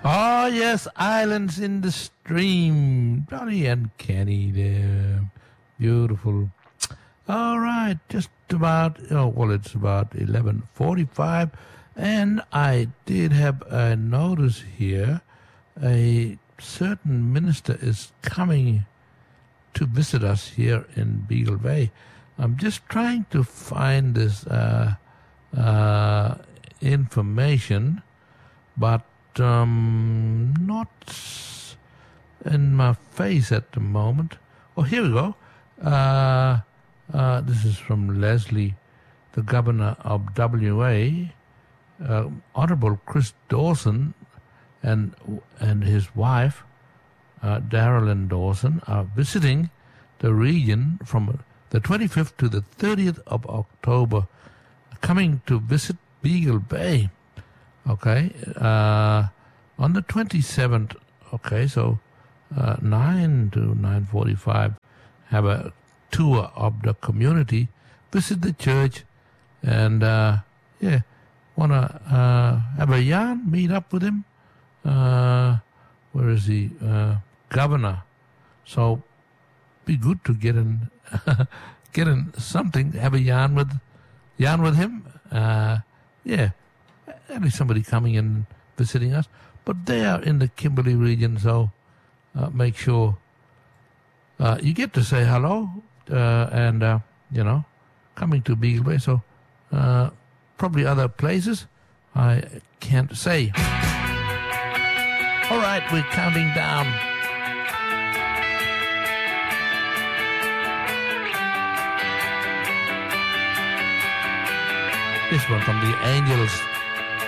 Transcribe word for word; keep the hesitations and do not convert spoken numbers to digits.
Oh, yes, Islands in the Stream. Johnny and Kenny there. Beautiful. All right, just about, oh, well, it's about eleven forty-five, and I did have a notice here. A certain minister is coming to visit us here in Beagle Bay. I'm just trying to find this uh, uh, information, but um, not in my face at the moment. Oh, here we go. Uh, uh, this is from Leslie, the governor of W A. Uh, Honorable Chris Dawson and and his wife, uh, Darylyn Dawson, are visiting the region from the twenty-fifth to the thirtieth of October, coming to visit Beagle Bay. Okay, uh, on the twenty-seventh, okay, so uh, nine to nine forty-five, have a tour of the community, visit the church, and, uh, yeah, want to uh, have a yarn, meet up with him. Uh, where is he? Uh, governor. So, be good to get in, get in something, have a yarn with, yarn with him. Uh, yeah. At least somebody coming and visiting us. But they are in the Kimberley region, so uh, make sure uh, you get to say hello uh, and, uh, you know, coming to Beagle Bay. So uh, probably other places I can't say. All right, we're counting down. This one from the Angels.